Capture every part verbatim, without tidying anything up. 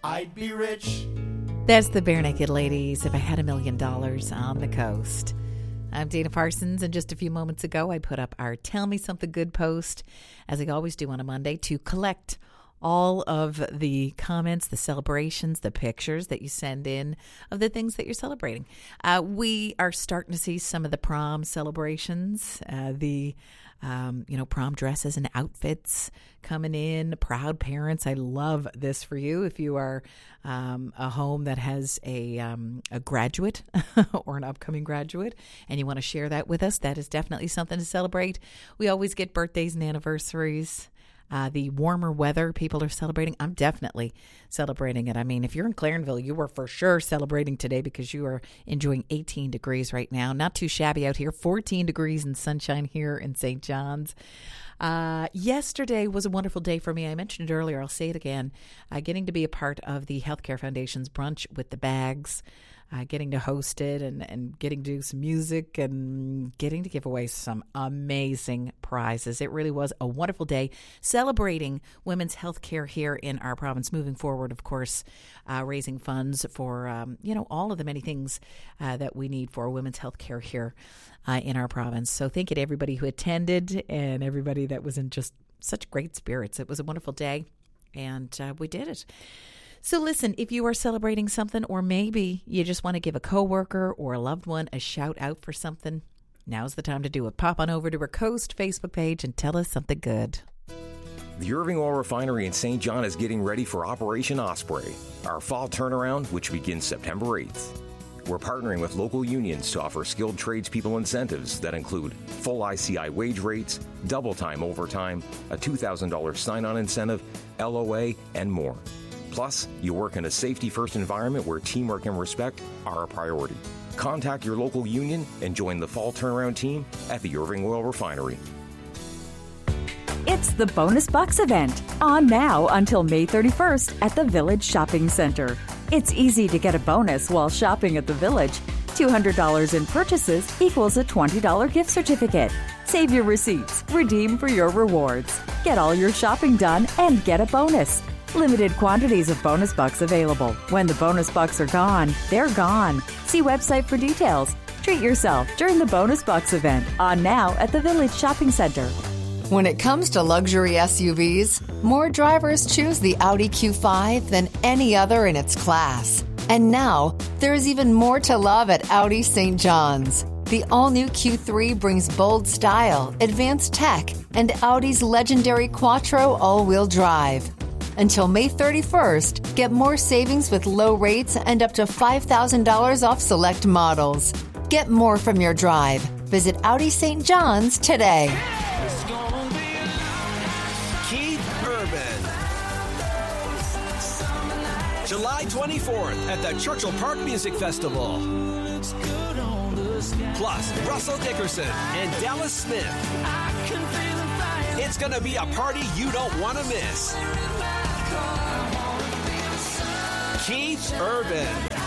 I'd be rich. That's the Bare Naked Ladies, If I Had a Million Dollars on the Coast. I'm Dana Parsons, and just a few moments ago, I put up our Tell Me Something Good post, as I always do on a Monday, to collect all of the comments, the celebrations, the pictures that you send in of the things that you're celebrating. Uh, we are starting to see some of the prom celebrations, uh, the Um, you know, prom dresses and outfits coming in. Proud parents, I love this for you. If you are um, a home that has a um, a graduate or an upcoming graduate and you want to share that with us, that is definitely something to celebrate. We always get birthdays and anniversaries. Uh, the warmer weather people are celebrating. I'm definitely celebrating it. I mean, if you're in Clarenville, you are for sure celebrating today because you are enjoying eighteen degrees right now. Not too shabby out here. fourteen degrees and sunshine here in Saint John's. Uh, yesterday was a wonderful day for me. I mentioned it earlier. I'll say it again. Uh, getting to be a part of the Healthcare Foundation's Brunch with the Bags. Uh, getting to host it and, and getting to do some music and getting to give away some amazing prizes. It really was a wonderful day celebrating women's health care here in our province. Moving forward, of course, uh, raising funds for, um, you know, all of the many things uh, that we need for women's health care here uh, in our province. So thank you to everybody who attended and everybody that was in just such great spirits. It was a wonderful day, and uh, we did it. So listen, if you are celebrating something, or maybe you just want to give a coworker or a loved one a shout out for something, now's the time to do it. Pop on over to our Coast Facebook page and tell us something good. The Irving Oil Refinery in Saint John is getting ready for Operation Osprey, our fall turnaround, which begins September eighth. We're partnering with local unions to offer skilled tradespeople incentives that include full I C I wage rates, double time overtime, a two thousand dollars sign-on incentive, L O A, and more. Plus, you work in a safety-first environment where teamwork and respect are a priority. Contact your local union and join the fall turnaround team at the Irving Oil Refinery. It's the Bonus Bucks event, on now until May thirty-first at the Village Shopping Center. It's easy to get a bonus while shopping at the Village. two hundred dollars in purchases equals a twenty dollars gift certificate. Save your receipts, redeem for your rewards. Get all your shopping done and get a bonus. Limited quantities of Bonus Bucks available. When the Bonus Bucks are gone, they're gone. See website for details. Treat yourself during the Bonus Bucks event, on now at the Village Shopping Center. When it comes to luxury S U Vs, more drivers choose the Audi Q five than any other in its class. And now, there's even more to love at Audi Saint John's. The all-new Q three brings bold style, advanced tech, and Audi's legendary Quattro all-wheel drive. Until May thirty-first, get more savings with low rates and up to five thousand dollars off select models. Get more from your drive. Visit Audi Saint John's today. Keith Urban. July twenty-fourth at the Churchill Park Music Festival. Plus, Russell Dickerson and Dallas Smith. It's going to be a party you don't want to miss. Keith Urban.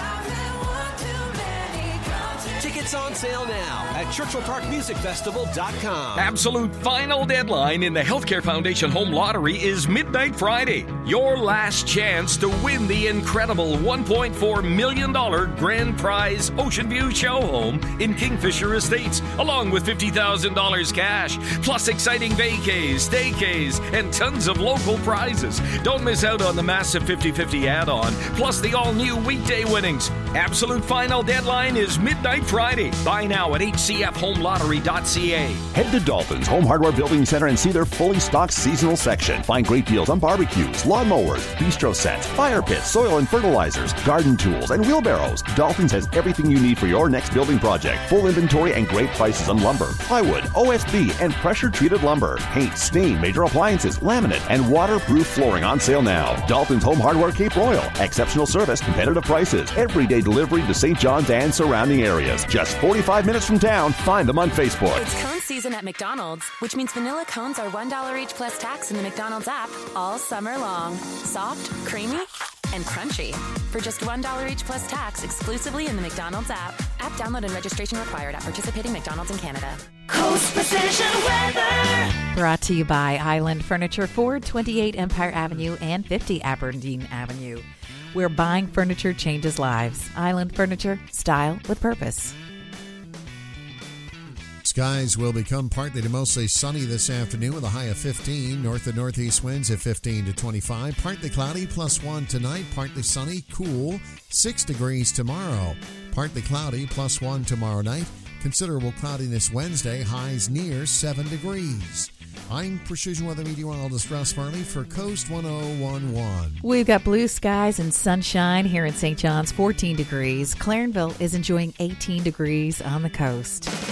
Tickets on sale now at churchill park music festival dot com. Absolute final deadline in the Healthcare Foundation Home Lottery is midnight Friday. Your last chance to win the incredible one point four million dollars grand prize Ocean View Show Home in Kingfisher Estates, along with fifty thousand dollars cash, plus exciting vacays, staycays, and tons of local prizes. Don't miss out on the massive fifty-fifty add-on, plus the all-new weekday winnings. Absolute final deadline is midnight Friday. Buy now at h c f home lottery dot c a. Head to Dolphin's Home Hardware Building Center and see their fully stocked seasonal section. Find great deals on barbecues, lawnmowers, bistro sets, fire pits, soil and fertilizers, garden tools, and wheelbarrows. Dolphins has everything you need for your next building project. Full inventory and great prices on lumber, plywood, O S B, and pressure-treated lumber. Paint, stain, major appliances, laminate, and waterproof flooring on sale now. Dolphins Home Hardware Cape Royal. Exceptional service, competitive prices, everyday delivery to Saint John's and surrounding areas. Just forty-five minutes from town. Find them on Facebook. It's cone season at McDonald's, which means vanilla cones are one dollar each plus tax in the McDonald's app all summer long. Soft, creamy, and crunchy. For just one dollar each plus tax exclusively in the McDonald's app. App download and registration required at participating McDonald's in Canada. Coast Precision Weather. Brought to you by Island Furniture, four twenty-eight Empire Avenue and fifty Aberdeen Avenue. where buying furniture changes lives. Island Furniture, style with purpose. Skies will become partly to mostly sunny this afternoon with a high of fifteen. North and northeast winds at fifteen to twenty-five. Partly cloudy, plus one tonight. Partly sunny, cool, six degrees tomorrow. Partly cloudy, plus one tomorrow night. Considerable cloudiness Wednesday, highs near seven degrees. I'm Precision Weather Meteorologist Russ Farley for Coast one oh one one. We've got blue skies and sunshine here in Saint John's, fourteen degrees. Clarenville is enjoying eighteen degrees on the coast.